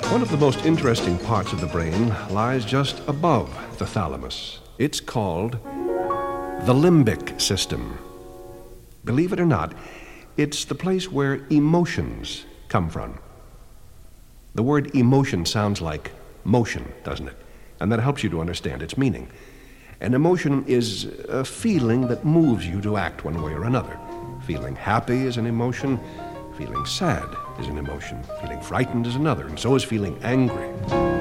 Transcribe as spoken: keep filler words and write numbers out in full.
One of the most interesting parts of the brain lies just above the thalamus. It's called the limbic system. Believe it or not, it's the place where emotions come from. The word emotion sounds like motion, doesn't it? And that helps you to understand its meaning. An emotion is a feeling that moves you to act one way or another. Feeling happy is an emotion. Feeling sad is an emotion. Feeling frightened is another. And so is feeling angry.